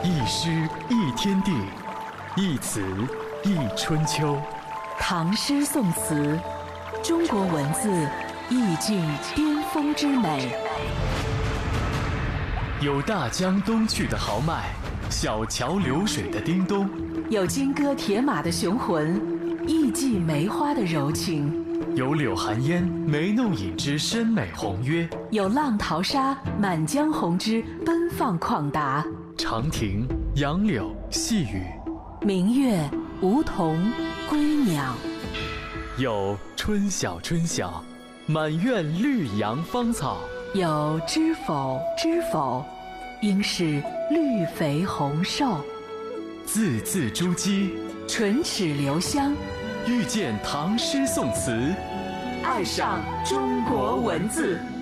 一诗一天地，一词一春秋。 唐诗宋词，中国文字意境巅峰之美。 有大江东去的豪迈，小桥流水的叮咚； 有金戈铁马的雄浑，艺伎梅花的柔情； 有柳寒烟眉弄影之深美宏约； 有浪淘沙满江红之奔放旷达。 长亭、杨柳、细雨， 明月、梧桐、归鸟。 有春晓春晓，满院绿杨芳草； 有知否知否，应是绿肥红瘦。 字字珠玑， 唇齿留香， 遇见唐诗宋词， 爱上中国文字。